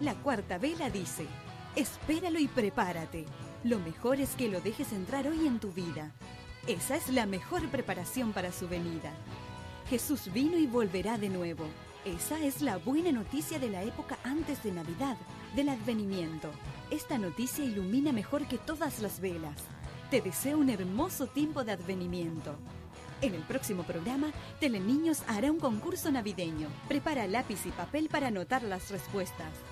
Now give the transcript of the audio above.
la cuarta vela dice: espéralo y prepárate. Lo mejor es que lo dejes entrar hoy en tu vida. Esa es la mejor preparación para su venida. Jesús vino y volverá de nuevo. Esa es la buena noticia de la época antes de Navidad, del advenimiento. Esta noticia ilumina mejor que todas las velas. Te deseo un hermoso tiempo de advenimiento. En el próximo programa, Teleniños hará un concurso navideño. Prepara lápiz y papel para anotar las respuestas.